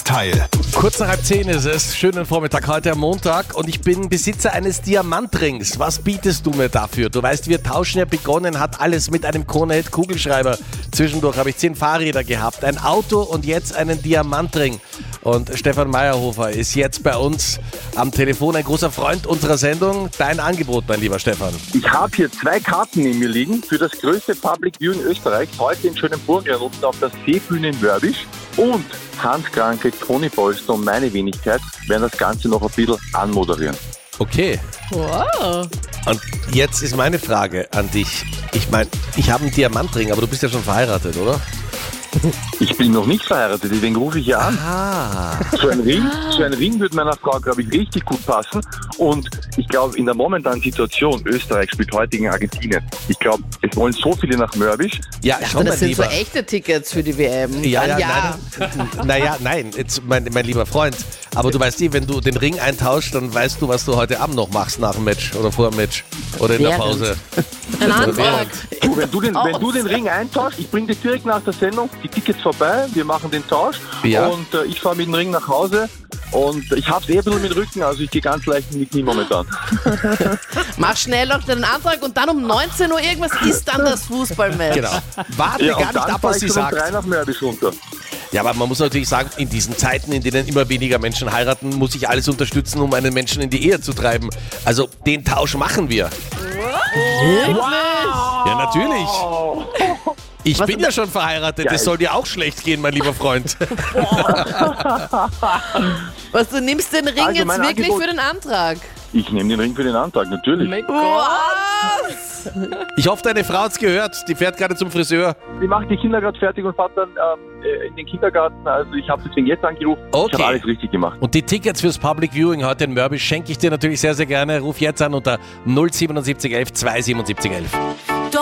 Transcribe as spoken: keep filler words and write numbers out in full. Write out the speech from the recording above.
Ersatzteil. Kurz nach halb zehn ist es. Schönen Vormittag heute am Montag und ich bin Besitzer eines Diamantrings. Was bietest du mir dafür? Du weißt, wir tauschen ja begonnen, hat alles mit einem Kronehit Kugelschreiber. Zwischendurch habe ich zehn Fahrräder gehabt, ein Auto und jetzt einen Diamantring. Und Stefan Meyerhofer ist jetzt bei uns am Telefon, ein großer Freund unserer Sendung. Dein Angebot, mein lieber Stefan. Ich habe hier zwei Karten neben mir liegen für das größte Public Viewing Österreichs, heute in Schönenburg unten auf der Seebühne in Wörbisch. Und Hans-Kranke, Toni Polster und meine Wenigkeit werden das Ganze noch ein bisschen anmoderieren. Okay. Wow. Und jetzt ist meine Frage an dich. Ich meine, ich habe einen Diamantring, aber du bist ja schon verheiratet, oder? Ich bin noch nicht verheiratet, deswegen rufe ich ja an. Ah. So ein Ring, so ein Ring würde meiner Frau, glaube ich, richtig gut passen. Und ich glaube, in der momentanen Situation, Österreich spielt heute gegen Argentinien. Ich glaube, es wollen so viele nach Mörbisch. Ja, Ja, schau das mal, sind lieber. so echte Tickets für die W M. Ja, ja, ja. nein. Naja, nein, jetzt, mein, mein lieber Freund. Aber du weißt eh, wenn du den Ring eintauschst, dann weißt du, was du heute Abend noch machst nach dem Match oder vor dem Match oder in der Während. Pause. Ein Oder Antrag. während. Du, wenn, du den, wenn du den Ring eintauschst, ich bringe dich direkt nach der Sendung, die Tickets vorbei, wir machen den Tausch Ja. und äh, ich fahre mit dem Ring nach Hause. Und ich habe es eh ein bisschen mit Rücken, also ich gehe ganz leicht in die Knie momentan. Mach schnell noch den Antrag und dann um neunzehn Uhr irgendwas ist dann das Fußballmatch. Genau. Warte Ja, gar und nicht dann ab, fahre was ich sie schon um sagt. drei nach Mörbisch runter. Ja, aber man muss natürlich sagen, in diesen Zeiten, in denen immer weniger Menschen heiraten, muss ich alles unterstützen, um einen Menschen in die Ehe zu treiben. Also den Tausch machen wir. Ja, natürlich. Ich bin ja schon verheiratet, Geil. das soll dir auch schlecht gehen, mein lieber Freund. Was, du nimmst den Ring Also jetzt mein wirklich Angebot- für den Antrag? Ich nehme den Ring für den Antrag, natürlich. Was? Ich hoffe, deine Frau hat's gehört, die fährt gerade zum Friseur. Die macht die Kinder gerade fertig und fährt dann ähm, äh, in den Kindergarten. Also ich habe deswegen jetzt angerufen. Okay. Ich habe alles richtig gemacht. Und die Tickets fürs Public Viewing heute in Mörbisch schenke ich dir natürlich sehr, sehr gerne. Ruf jetzt an unter null sieben sieben eins elf zwei sieben sieben elf.